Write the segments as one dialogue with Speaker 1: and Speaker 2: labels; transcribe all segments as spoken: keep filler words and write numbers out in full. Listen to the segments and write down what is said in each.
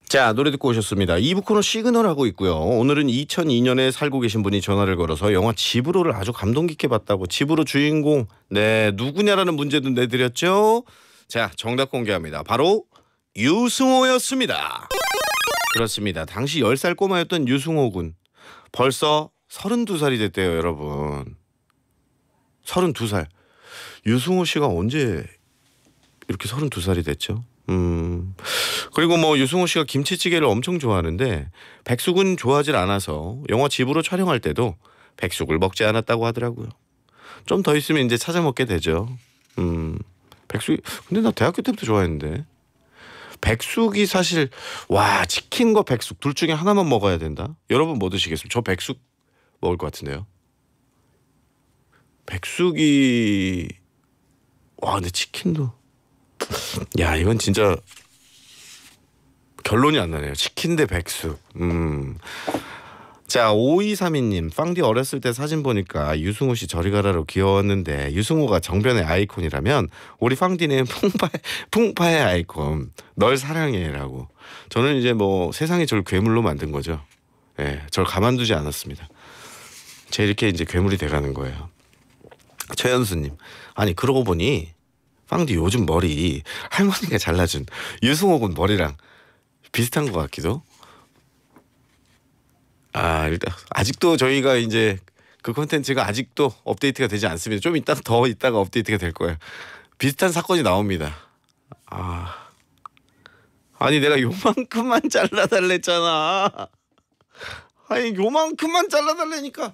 Speaker 1: 자, 노래 듣고 오셨습니다. 이 부 코너 시그널 하고 있고요. 오늘은 이천이 년에 살고 계신 분이 전화를 걸어서 영화 집으로를 아주 감동 깊게 봤다고. 집으로 주인공 네 누구냐라는 문제도 내드렸죠. 자, 정답 공개합니다. 바로 유승호였습니다. 그렇습니다. 당시 열 살 꼬마였던 유승호 군 벌써 서른두 살이 됐대요, 여러분. 서른두 살. 유승호 씨가 언제 이렇게 서른두 살이 됐죠? 음. 그리고 뭐 유승호 씨가 김치찌개를 엄청 좋아하는데 백숙은 좋아하질 않아서 영화 집으로 촬영할 때도 백숙을 먹지 않았다고 하더라고요. 좀 더 있으면 이제 찾아 먹게 되죠. 음. 백숙 근데 나 대학교 때부터 좋아했는데. 백숙이 사실 와 치킨과 백숙 둘 중에 하나만 먹어야 된다. 여러분 뭐 드시겠습니까? 저 백숙 먹을 것 같은데요. 백숙이 와 근데 치킨도 야 이건 진짜 결론이 안 나네요. 치킨 대 백숙. 음. 자 오이삼이 님 빵디 어렸을 때 사진 보니까 유승호 씨 저리 가라로 귀여웠는데 유승호가 정변의 아이콘이라면 우리 빵디는 풍파, 풍파의 아이콘 널 사랑해라고. 저는 이제 뭐 세상이 저를 괴물로 만든 거죠. 예, 네, 저를 가만두지 않았습니다. 제 이렇게 이제 괴물이 돼가는 거예요. 최현수님 아니 그러고 보니 빵디 요즘 머리 할머니가 잘라준 유승호 군 머리랑 비슷한 것 같기도. 아 일단 아직도 저희가 이제 그 콘텐츠가 아직도 업데이트가 되지 않습니다. 좀 이따 더 있다가 업데이트가 될 거예요. 비슷한 사건이 나옵니다. 아 아니 내가 요만큼만 잘라달랬잖아. 아니 요만큼만 잘라달라니까.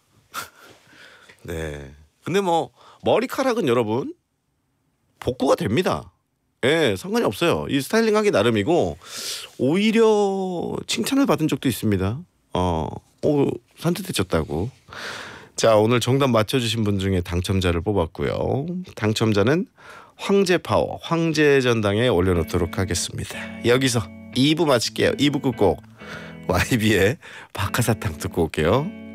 Speaker 1: 네. 근데 뭐 머리카락은 여러분 복구가 됩니다. 예, 상관이 없어요. 이 스타일링하기 나름이고 오히려 칭찬을 받은 적도 있습니다. 어, 오, 산뜻해졌다고. 자, 오늘 정답 맞춰주신 분 중에 당첨자를 뽑았고요. 당첨자는 황제파워, 황제전당에 올려놓도록 하겠습니다. 여기서 이 부 마칠게요. 이 부 끝곡 와이비의 박하사탕 듣고 올게요.